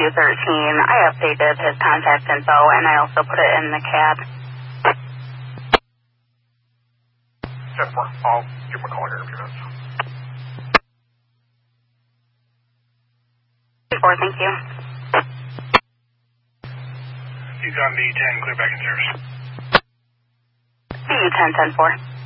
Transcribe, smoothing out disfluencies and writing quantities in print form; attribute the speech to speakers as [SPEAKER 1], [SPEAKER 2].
[SPEAKER 1] I updated his contact info, and I also put it in the cab.
[SPEAKER 2] 10-4. I'll give him a call here in a few minutes.
[SPEAKER 1] 4, thank you.
[SPEAKER 2] He's on B10, clear back in service.
[SPEAKER 1] BU 10-10-4.